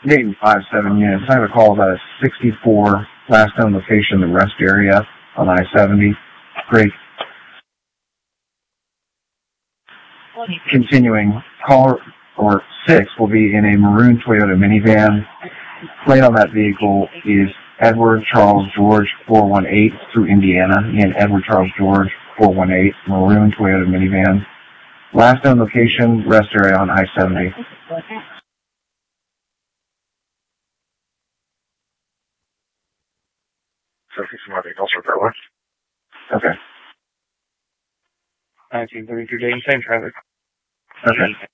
Dayton 5-7 units. I have a call about a 64 last known location, the rest area on I-70. Great. Continuing, call or 6 will be in a maroon Toyota minivan. Plate on that vehicle is Edward Charles George 418 through Indiana. Again, Edward Charles George 418, maroon Toyota minivan. Last known location, rest area on I-70. Okay. 1932 Dayton, same traffic. Okay.